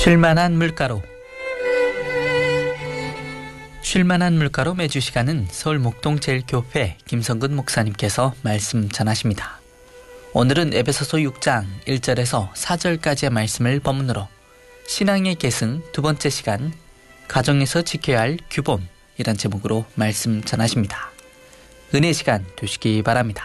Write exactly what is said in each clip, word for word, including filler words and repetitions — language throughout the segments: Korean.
쉴만한 물가로 쉴만한 물가로 매주 시간은 서울 목동제일교회 김성근 목사님께서 말씀 전하십니다. 오늘은 에베소서 육 장 일 절에서 사 절까지의 말씀을 본문으로 신앙의 계승 두 번째 시간 가정에서 지켜야 할 규범이란 제목으로 말씀 전하십니다. 은혜 시간 되시기 바랍니다.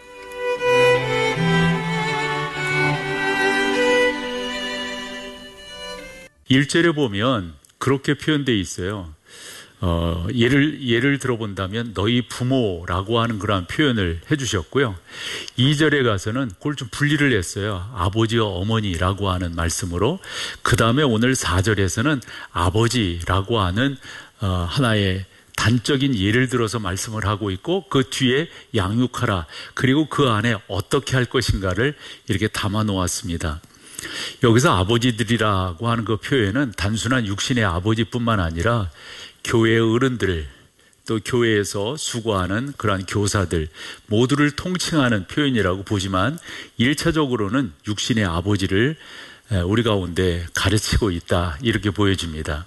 일 절에 보면 그렇게 표현되어 있어요. 어, 예를, 예를 들어본다면 너희 부모라고 하는 그런 표현을 해주셨고요. 이 절에 가서는 그걸 좀 분리를 했어요. 아버지와 어머니라고 하는 말씀으로. 그 다음에 오늘 사 절에서는 아버지라고 하는 어, 하나의 단적인 예를 들어서 말씀을 하고 있고, 그 뒤에 양육하라, 그리고 그 안에 어떻게 할 것인가를 이렇게 담아 놓았습니다. 여기서 아버지들이라고 하는 그 표현은 단순한 육신의 아버지뿐만 아니라 교회의 어른들, 또 교회에서 수고하는 그러한 교사들 모두를 통칭하는 표현이라고 보지만 일 차적으로는 육신의 아버지를 우리 가운데 가르치고 있다, 이렇게 보여집니다.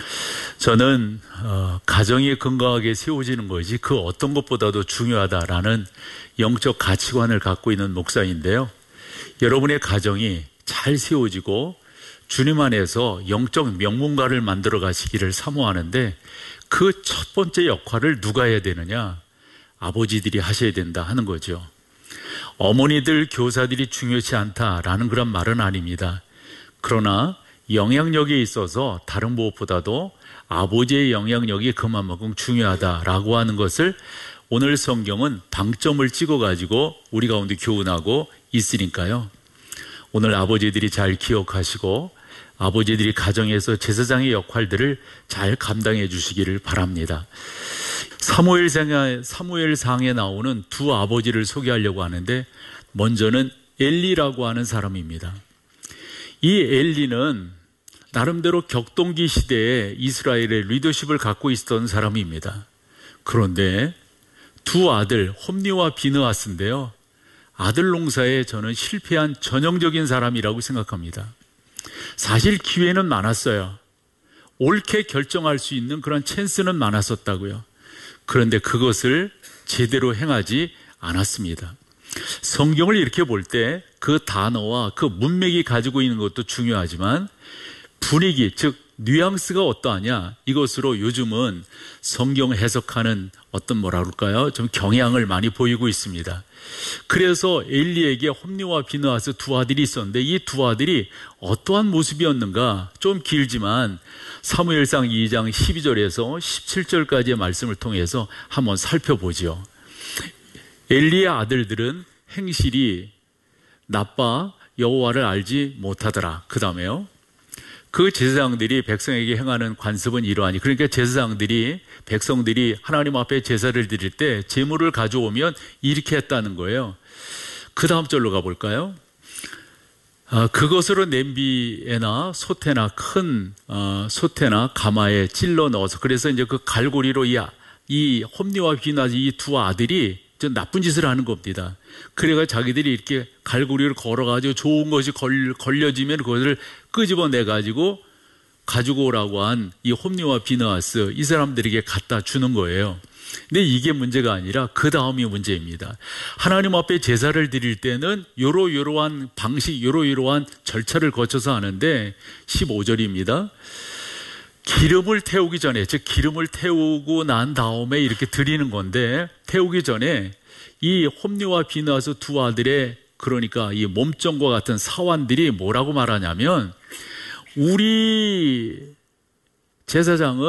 저는 어, 가정이 건강하게 세워지는 것이 그 어떤 것보다도 중요하다라는 영적 가치관을 갖고 있는 목사인데요. 여러분의 가정이 잘 세워지고 주님 안에서 영적 명문가를 만들어 가시기를 사모하는데, 그 첫 번째 역할을 누가 해야 되느냐? 아버지들이 하셔야 된다 하는 거죠. 어머니들, 교사들이 중요치 않다라는 그런 말은 아닙니다. 그러나 영향력에 있어서 다른 무엇보다도 아버지의 영향력이 그만큼 중요하다라고 하는 것을 오늘 성경은 방점을 찍어가지고 우리 가운데 교훈하고 있으니까요. 오늘 아버지들이 잘 기억하시고 아버지들이 가정에서 제사장의 역할들을 잘 감당해 주시기를 바랍니다. 사무엘상에, 사무엘상에 나오는 두 아버지를 소개하려고 하는데, 먼저는 엘리라고 하는 사람입니다. 이 엘리는 나름대로 격동기 시대에 이스라엘의 리더십을 갖고 있었던 사람입니다. 그런데 두 아들 홈니와 비느하스인데요, 아들 농사에 저는 실패한 전형적인 사람이라고 생각합니다. 사실 기회는 많았어요. 옳게 결정할 수 있는 그런 찬스는 많았었다고요. 그런데 그것을 제대로 행하지 않았습니다. 성경을 이렇게 볼 때 그 단어와 그 문맥이 가지고 있는 것도 중요하지만 분위기, 즉 뉘앙스가 어떠하냐, 이것으로 요즘은 성경 해석하는 어떤 뭐라 그럴까요? 좀 경향을 많이 보이고 있습니다. 그래서 엘리에게 홈니와 비느하스 두 아들이 있었는데, 이 두 아들이 어떠한 모습이었는가, 좀 길지만 사무엘상 이 장 십이 절에서 십칠 절까지의 말씀을 통해서 한번 살펴보죠. 엘리의 아들들은 행실이 나빠 여호와를 알지 못하더라. 그 다음에요, 그 제사장들이 백성에게 행하는 관습은 이러하니, 그러니까 제사장들이, 백성들이 하나님 앞에 제사를 드릴 때 제물을 가져오면 이렇게 했다는 거예요. 그 다음 절로 가볼까요? 아, 그것으로 냄비에나 솥에나 큰 어, 솥에나 가마에 찔러 넣어서, 그래서 이제 그 갈고리로 이, 이 홈니와 비느하스 이 두 아들이 나쁜 짓을 하는 겁니다. 그래가 자기들이 이렇게 갈고리를 걸어가지고 좋은 것이 걸, 걸려지면 그것을 끄집어내가지고 가지고 오라고 한 이 홈니와 비느하스, 이 사람들에게 갖다 주는 거예요. 근데 이게 문제가 아니라 그 다음이 문제입니다. 하나님 앞에 제사를 드릴 때는 요러요러한 방식, 요러요러한 절차를 거쳐서 하는데, 십오 절입니다. 기름을 태우기 전에, 즉 기름을 태우고 난 다음에 이렇게 드리는 건데, 태우기 전에 이 홈니와 비느하스 두 아들의, 그러니까 이 몸종과 같은 사환들이 뭐라고 말하냐면, 우리 제사장은